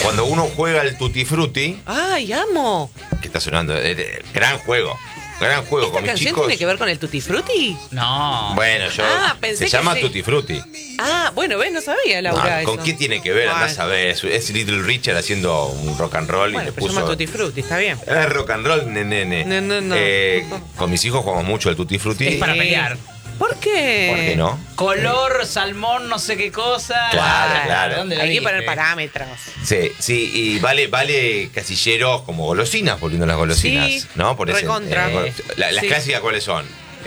cuando uno juega el Tutti Frutti. ¡Ay, amo! ¿Qué está sonando? Gran juego. Gran juego. ¿Esta con mis canción chicos. tiene que ver con el Tutti Frutti? No. Bueno, pensé se que llama sí. Tutti Frutti. Ah, bueno, ves, no sabía, Laura, ¿Con eso. qué tiene que ver? Andás a ver. Es Little Richard haciendo un rock and roll Bueno, y le pero se puso. llama Tutti Frutti, está bien. Es rock and roll, nene. No. Con mis hijos jugamos mucho el Tutti Frutti. Es para pelear. ¿Por qué? ¿Por qué no? Color, salmón, no sé qué cosa. Claro. ¿Dónde lo Hay que viste? poner parámetros. Sí, y vale casilleros como golosinas, volviendo a las golosinas, Sí, ¿no? Por ese, recontra. las Sí. clásicas, ¿cuáles son?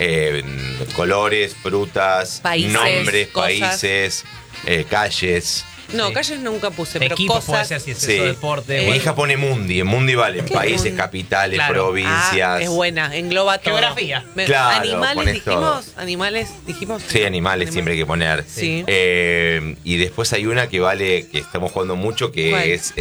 Colores, frutas, Países, nombres, cosas. países, calles. No, Sí. calles nunca puse, pero Equipos puede cosas. ser si es Sí. eso, deporte. Mi bueno. hija pone Mundi, en Mundi valen ¿Qué países, Mundi? capitales, Claro. provincias. Es buena, engloba todo. Geografía. Claro, Animales pones dijimos, animales dijimos. Sí, animales siempre hay que poner. Sí. Y después hay una que vale, que estamos jugando mucho, que ¿Cuál? es,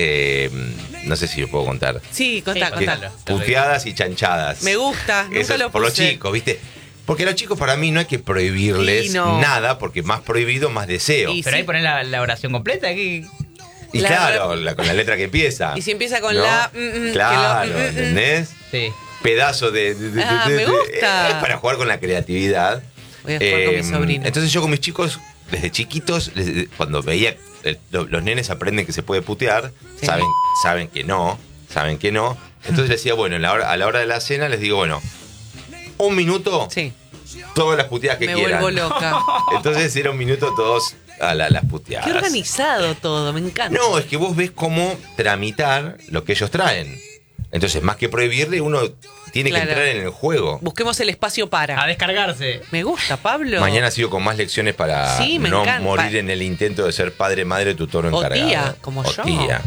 no sé si lo puedo contar. Sí, contá, Sí, contá. Puteadas y chanchadas. Me gusta, nunca Eso es lo por los puse. chicos, ¿viste? Porque a los chicos para mí no hay que prohibirles Sí, no. nada, porque más prohibido, más deseo. Y Pero ahí sí. poner la oración completa aquí. Y La- claro, con la letra que empieza. Y si empieza con ¿no? la... Claro, que lo- ¿entendés? Sí. Pedazo de... Me gusta. Es para jugar con la creatividad. Voy a jugar con mi sobrino. Entonces yo con mis chicos, desde chiquitos, cuando veía... los nenes aprenden que se puede putear, Sí. saben que no. Entonces les decía, bueno, a la hora de la cena les digo, bueno, un minuto, Sí, todas las puteadas que me quieran. vuelvo loca. Entonces era un minuto todos a las puteadas. Qué organizado todo, me encanta. No, es que vos ves cómo tramitar lo que ellos traen. Entonces, más que prohibirle, uno tiene Claro. que entrar en el juego. Busquemos el espacio A para. descargarse. Me gusta, Pablo. Mañana sigo con más lecciones para Sí, me no encanta. morir en el intento de ser padre, madre, tutor o O encargado. tía, como yo. Tía.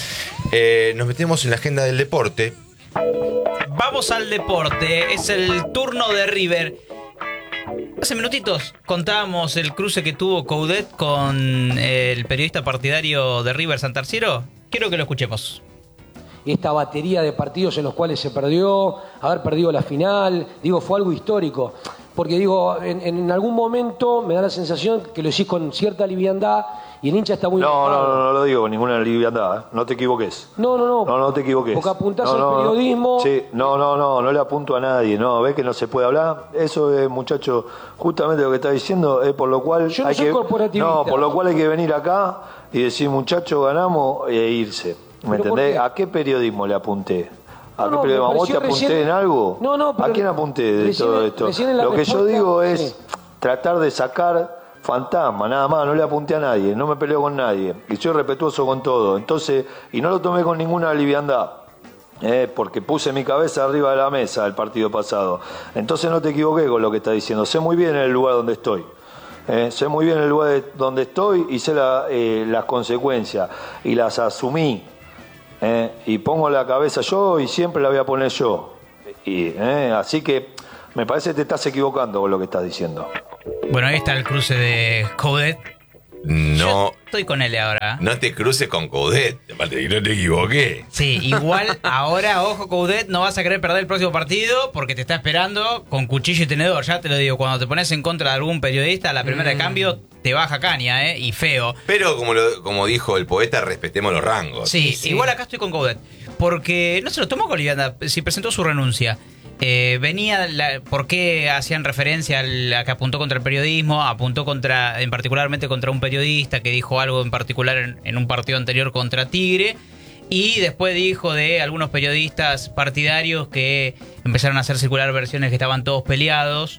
Nos metemos en la agenda del deporte. Vamos al deporte. Es el turno de River. Hace minutitos contábamos el cruce que tuvo Coudet con el periodista partidario de River, Santarciero. Quiero que lo escuchemos. Esta batería de partidos en los cuales se perdió, haber perdido la final, digo, fue algo histórico. Porque digo, en algún momento me da la sensación que lo decís con cierta liviandad y el hincha está muy... No lo digo con ninguna liviandad, ¿eh? No te equivoques. No. No te equivoques. Porque apuntás No, al periodismo. Sí, no le apunto a nadie, no, ves que no se puede hablar. Eso es, muchacho, justamente lo que está diciendo, es por lo cual Yo no soy corporativista. No, por lo cual hay que venir acá y decir, muchacho, ganamos e irse. ¿Me ¿Pero por entendés? qué? ¿A qué periodismo le apunté? ¿A No, qué me periodismo? ¿A vos te pareció apunté recién- en algo? No, pero ¿A quién apunté de recién- todo esto? recién en la Lo que yo respuesta, digo es sí. tratar de sacar fantasma, nada más, no le apunté a nadie, no me peleo con nadie, y soy respetuoso con todo, entonces, y no lo tomé con ninguna liviandad, porque puse mi cabeza arriba de la mesa el partido pasado, entonces no te equivoqué con lo que estás diciendo, sé muy bien el lugar donde estoy, sé muy bien el lugar donde estoy y sé las consecuencias, y las asumí, y pongo la cabeza yo y siempre la voy a poner yo, así que me parece que te estás equivocando con lo que estás diciendo. Bueno, ahí está el cruce de Coudet. No, Yo estoy con él ahora. no te cruces con Coudet. Aparte que no te equivoqué. Sí, igual ahora, ojo Coudet, no vas a querer perder el próximo partido porque te está esperando con cuchillo y tenedor. Ya te lo digo, cuando te pones en contra de algún periodista, la primera de cambio te baja caña, y feo. Pero como dijo el poeta, respetemos los rangos. Sí, igual acá estoy con Coudet. Porque no se lo tomó con liviandad, si presentó su renuncia. ¿Por qué hacían referencia a que apuntó contra el periodismo? Apuntó particularmente contra un periodista que dijo algo en particular en un partido anterior contra Tigre. Y después dijo de algunos periodistas partidarios que empezaron a hacer circular versiones que estaban todos peleados.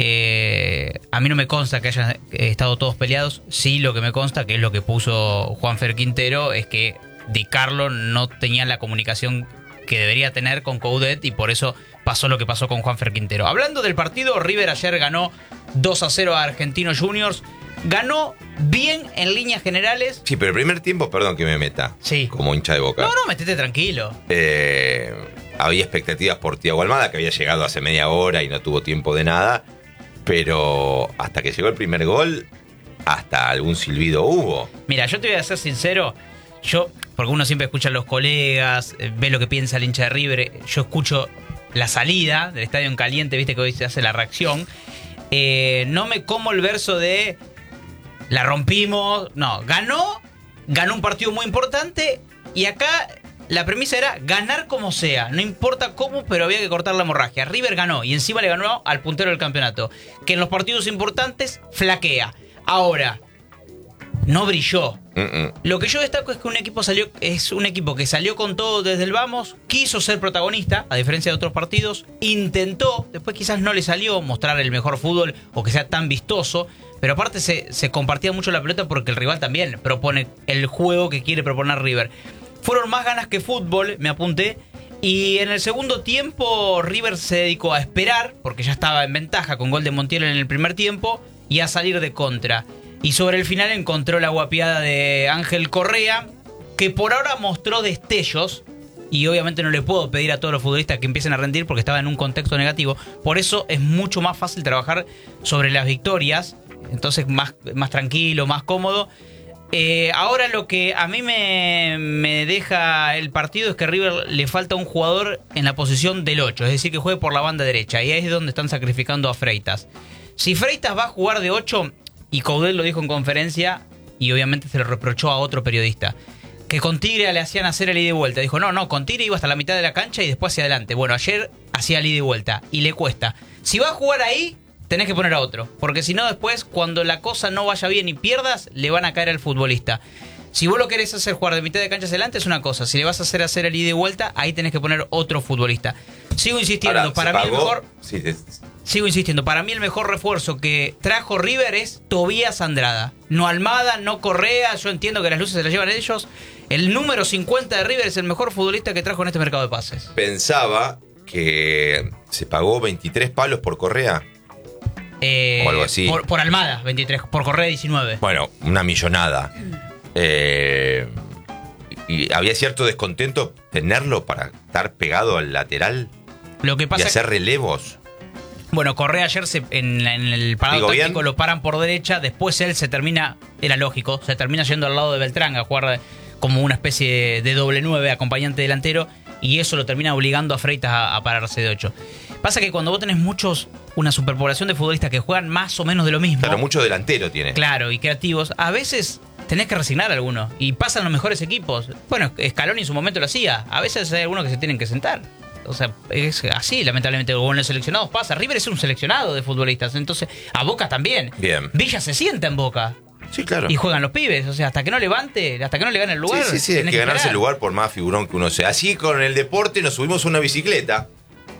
A mí no me consta que hayan estado todos peleados. Sí, lo que me consta, que es lo que puso Juanfer Quintero, es que Di Carlo no tenía la comunicación que debería tener con Coudet y por eso pasó lo que pasó con Juanfer Quintero. Hablando del partido, River ayer ganó 2-0 a Argentinos Juniors. Ganó bien en líneas generales. Sí, pero el primer tiempo, perdón que me meta. Sí. Como hincha de Boca. No, metete tranquilo. Había expectativas por Thiago Almada, que había llegado hace media hora y no tuvo tiempo de nada. Pero hasta que llegó el primer gol, hasta algún silbido hubo. Mira, yo te voy a ser sincero. Porque uno siempre escucha a los colegas, ve lo que piensa el hincha de River. Yo escucho la salida del estadio en caliente, viste que hoy se hace la reacción. No me como el verso de la rompimos. No, ganó un partido muy importante Y acá la premisa era ganar como sea, no importa cómo, pero había que cortar la hemorragia. River ganó y encima le ganó al puntero del campeonato, que en los partidos importantes flaquea. Ahora, no brilló. Lo que yo destaco es que es un equipo que salió con todo desde el vamos, quiso ser protagonista, a diferencia de otros partidos, intentó, después quizás no le salió mostrar el mejor fútbol o que sea tan vistoso, pero aparte se compartía mucho la pelota porque el rival también propone el juego que quiere proponer River. Fueron más ganas que fútbol, me apunté, y en el segundo tiempo River se dedicó a esperar, porque ya estaba en ventaja con gol de Montiel en el primer tiempo, y a salir de contra. Y sobre el final encontró la guapiada de Ángel Correa, que por ahora mostró destellos, y obviamente no le puedo pedir a todos los futbolistas que empiecen a rendir porque estaba en un contexto negativo. Por eso es mucho más fácil trabajar sobre las victorias, entonces más tranquilo, más cómodo. Ahora lo que a mí me deja el partido es que a River le falta un jugador en la posición del 8, es decir, que juegue por la banda derecha, y ahí es donde están sacrificando a Freitas. Si Freitas va a jugar de 8, y Coudet lo dijo en conferencia, y obviamente se lo reprochó a otro periodista, que con Tigre le hacían hacer el ida y vuelta. Dijo, no, con Tigre iba hasta la mitad de la cancha y después hacia adelante. Bueno, ayer hacía el ida y vuelta, y le cuesta. Si va a jugar ahí, tenés que poner a otro, porque si no después, cuando la cosa no vaya bien y pierdas, le van a caer al futbolista. Si vos lo querés hacer jugar de mitad de cancha hacia adelante es una cosa, si le vas a hacer el ida y vuelta, ahí tenés que poner otro futbolista. Sigo insistiendo, Ahora, para mí el mejor... Sí, Sigo insistiendo, para mí el mejor refuerzo que trajo River es Tobías Andrada. No Almada, no Correa, yo entiendo que las luces se las llevan ellos. El número 50 de River es el mejor futbolista que trajo en este mercado de pases. Pensaba que se pagó 23 palos por Correa. O algo así. Por Almada, 23, por Correa 19. Bueno, una millonada. Y había cierto descontento tenerlo para estar pegado al lateral Lo que pasa y hacer relevos. Bueno, Correa ayer en el parado Digo, táctico bien. lo paran por derecha, después él se termina, era lógico, se termina yendo al lado de Beltrán a jugar como una especie de doble 9, acompañante delantero, y eso lo termina obligando a Freitas a pararse de 8. Pasa que cuando vos tenés una superpoblación de futbolistas que juegan más o menos de lo mismo, Claro, mucho delantero tiene. claro, y creativos, a veces tenés que resignar a alguno, y pasan los mejores equipos. Bueno, Scaloni en su momento lo hacía, a veces hay algunos que se tienen que sentar. O sea, es así, lamentablemente, con los seleccionados pasa. River es un seleccionado de futbolistas, entonces a Boca también. Bien. Villa se sienta en Boca Sí, claro. y juegan los pibes, o sea, hasta que no levante, hasta que no le gane el lugar. Sí, hay tenés que ganarse esperar. el lugar por más figurón que uno sea. Así con el deporte nos subimos a una bicicleta.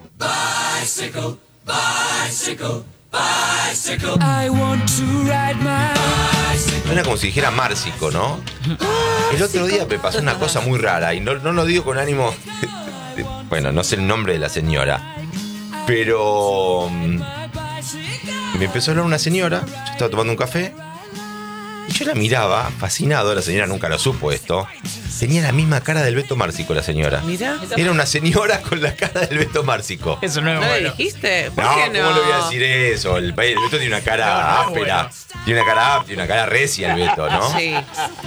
Suena como si dijera Márcico, ¿no? El otro día me pasó una cosa muy rara y no lo digo con ánimo. Bueno, no sé el nombre de la señora, pero me empezó a hablar una señora. Yo estaba tomando un café y yo la miraba, fascinado. La señora nunca lo supo esto. Tenía la misma cara del Beto Márcico, la señora. Mira. Era una señora con la cara del Beto Márcico. Eso no es ¿No le bueno. dijiste? ¿Por No, qué ¿cómo no? le voy a decir eso? El Beto tiene una cara No, áspera. bueno. Tiene una cara recia el Beto, ¿no? Sí.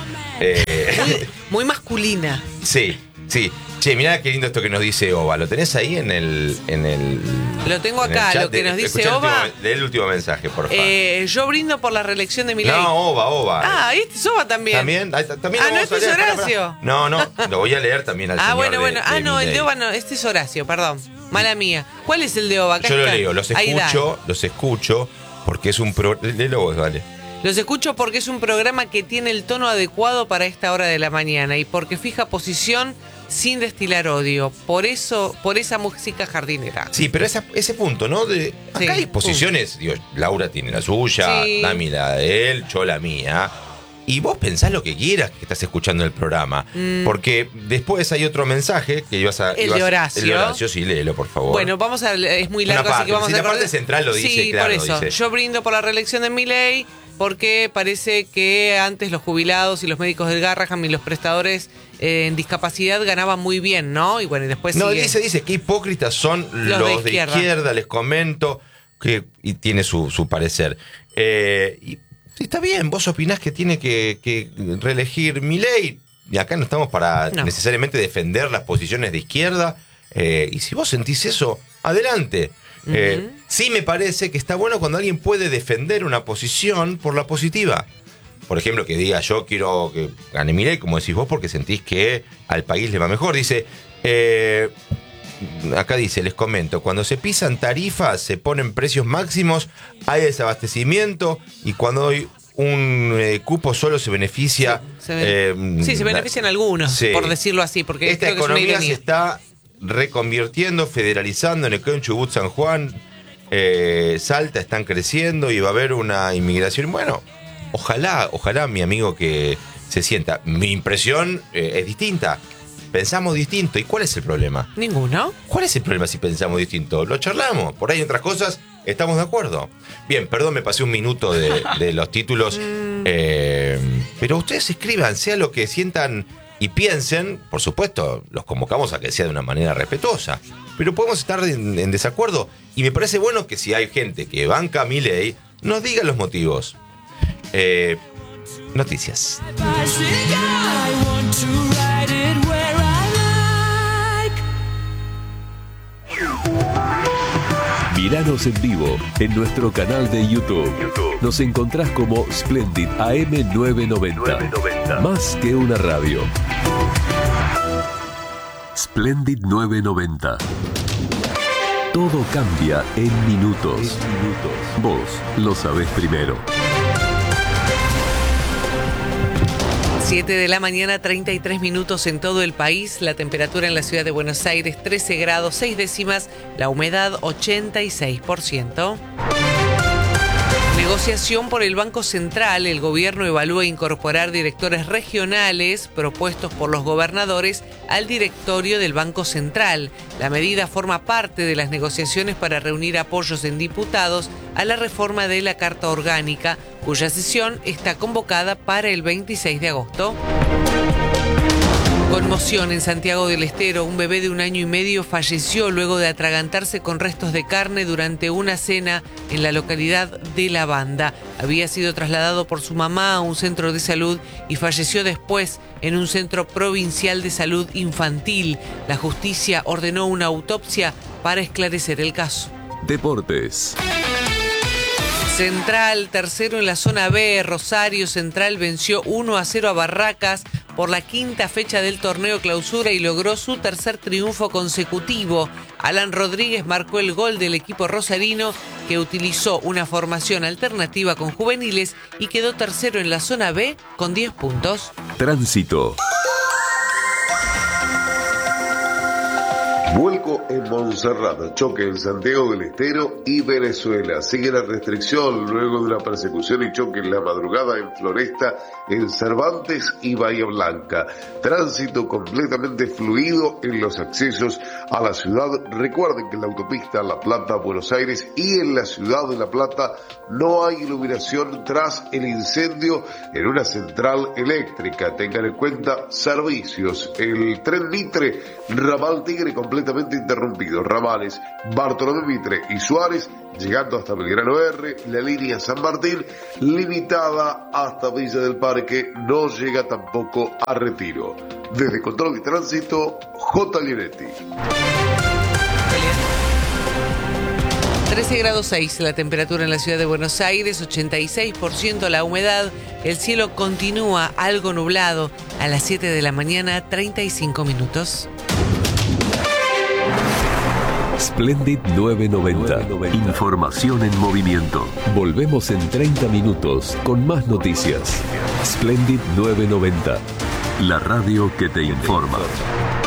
Muy masculina. Sí. Che, mirá qué lindo esto que nos dice Oba. ¿Lo tenés ahí en el Lo tengo en el acá, chat? lo que nos dice Escuchá Oba. lee el último mensaje, por favor. Yo brindo por la reelección de Milei. No, Oba. Ah, ¿viste? Soba también. ¿También? También Ah, lo no, vamos a este es leer. Pará, Horacio. pará. No, lo voy a leer también al señor Bueno. de No, el de Milei. Oba no. Este es Horacio, perdón. Mala mía. ¿Cuál es el de Oba? Acá Yo lo está. leo, los Ahí da. escucho, porque es un léelo vos, dale. Los escucho porque es un programa que tiene el tono adecuado para esta hora de la mañana y porque fija posición sin destilar odio. Por esa música jardinera. Sí, pero ese punto, ¿no? Acá Sí, hay posiciones, digo, Laura tiene la suya, Sí. Dami la de él, yo la mía. Y vos pensás lo que quieras que estás escuchando el programa. Porque después hay otro mensaje que ibas a... El de Horacio. El de Horacio, sí, léelo, por favor. Bueno, es muy Una largo, así parte, que vamos sí, a la parte acordar- central lo dice, Sí, claro, por eso. dice. Yo brindo por la reelección de Milei porque parece que antes los jubilados y los médicos del Garrahan y los prestadores en discapacidad ganaban muy bien, ¿no? Y bueno, y después No, sigue. dice que hipócritas son los de izquierda, les comento, y tiene su parecer. Y está bien, vos opinás que tiene que reelegir Milei, y acá no estamos para No. necesariamente defender las posiciones de izquierda, y si vos sentís eso, adelante. Sí me parece que está bueno cuando alguien puede defender una posición por la positiva. por ejemplo, que diga yo quiero que gane Milei, como decís vos, porque sentís que al país le va mejor. Dice, acá dice, les comento, cuando se pisan tarifas, se ponen precios máximos, hay desabastecimiento y cuando hay un cupo solo se beneficia. Se benefician algunos, sí, por decirlo así, porque esta creo que economía es una se ironía. está reconvirtiendo, federalizando. En Neuquén, Chubut, San Juan, Salta están creciendo y va a haber una inmigración. Bueno, ojalá mi amigo que se sienta. Mi impresión es distinta. Pensamos distinto. ¿Y cuál es el problema? Ninguno. ¿Cuál es el problema si pensamos distinto? Lo charlamos. Por ahí otras cosas estamos de acuerdo. Bien, perdón, me pasé un minuto de los títulos. Pero ustedes escriban, sea lo que sientan y piensen. Por supuesto, los convocamos a que sea de una manera respetuosa. Pero podemos estar en desacuerdo. Y me parece bueno que si hay gente que banca a Milei, nos diga los motivos. Noticias. Míranos en vivo en nuestro canal de YouTube. Nos encontrás como Splendid AM990. Más que una radio. Splendid 990. Todo cambia en minutos. Vos lo sabés primero. 7 de la mañana, 33 minutos en todo el país. La temperatura en la ciudad de Buenos Aires, 13 grados 6 décimas. La humedad, 86%. Negociación por el Banco Central. El gobierno evalúa incorporar directores regionales propuestos por los gobernadores al directorio del Banco Central. La medida forma parte de las negociaciones para reunir apoyos en diputados a la reforma de la Carta Orgánica, cuya sesión está convocada para el 26 de agosto. Conmoción en Santiago del Estero. Un bebé de 1 año y medio falleció luego de atragantarse con restos de carne durante una cena en la localidad de La Banda. Había sido trasladado por su mamá a un centro de salud y falleció después en un centro provincial de salud infantil. La justicia ordenó una autopsia para esclarecer el caso. Deportes. Central, tercero en la zona B. Rosario Central venció 1-0 a Barracas por la quinta fecha del torneo clausura y logró su tercer triunfo consecutivo. Alan Rodríguez marcó el gol del equipo rosarino, que utilizó una formación alternativa con juveniles y quedó tercero en la zona B con 10 puntos. Tránsito. Vuelco en Montserrat, choque en Santiago del Estero y Venezuela. Sigue la restricción luego de una persecución y choque en la madrugada en Floresta, en Cervantes y Bahía Blanca. Tránsito completamente fluido en los accesos a la ciudad. Recuerden que en la autopista La Plata-Buenos Aires y en la ciudad de La Plata no hay iluminación tras el incendio en una central eléctrica. Tengan en cuenta servicios. El tren Mitre, ramal Tigre completamente interrumpido. Ramales Bartolomé Mitre y Suárez llegando hasta Belgrano R. La línea San Martín limitada hasta Villa del Parque, no llega tampoco a Retiro. Desde Control de Tránsito, J. Lienetti. 13 grados 6 la temperatura en la ciudad de Buenos Aires, 86% la humedad. El cielo continúa algo nublado. A las 7 de la mañana, 35 minutos. Splendid 990. Información en movimiento. Volvemos en 30 minutos con más noticias. Splendid 990. La radio que te informa.